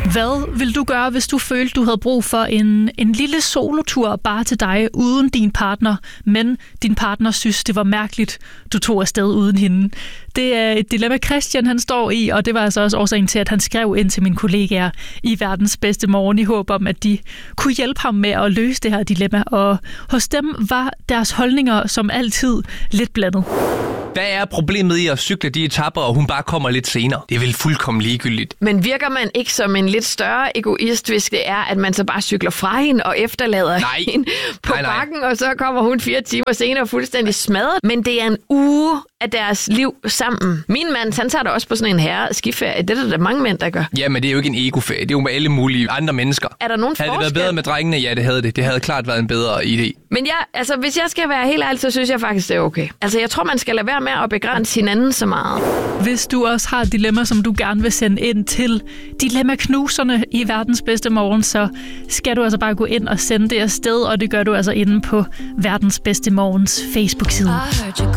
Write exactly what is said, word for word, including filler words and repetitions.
Hvad vil du gøre, hvis du følte, du havde brug for en, en lille solotur bare til dig, uden din partner, men din partner synes, det var mærkeligt, du tog afsted uden hende? Det er et dilemma, Christian han står i, og det var altså også årsagen til, at han skrev ind til mine kollegaer i Verdens Bedste Morgen i håb om, at de kunne hjælpe ham med at løse det her dilemma. Og hos dem var deres holdninger som altid lidt blandet. Hvad er problemet i at cykle de etaper, og hun bare kommer lidt senere? Det er vel fuldkommen ligegyldigt. Men virker man ikke som en lidt større egoist, hvis det er, at man så bare cykler fra hende og efterlader nej. hende på nej, nej. bakken, og så kommer hun fire timer senere fuldstændig smadret? Men det er en uge af deres liv sammen. Min mand, han tager da også på sådan en herre skiferie. Det er der, der mange mænd, der gør. Ja, men det er jo ikke en egoferie. Det er jo med alle mulige andre mennesker. Er der nogen Havde forskel? det været bedre med drengene? Ja, det havde det. Det havde klart været en bedre idé. Men ja, altså, hvis jeg skal være helt ærlig, så synes jeg faktisk, det er okay. Altså, jeg tror, man skal lade være med at begrænse hinanden så meget. Hvis du også har et dilemma, som du gerne vil sende ind til Dilemma-knuserne i Verdens Bedste Morgen, så skal du altså bare gå ind og sende det afsted, og det gør du altså inde på Verdens Bedste Morgens Facebook-side.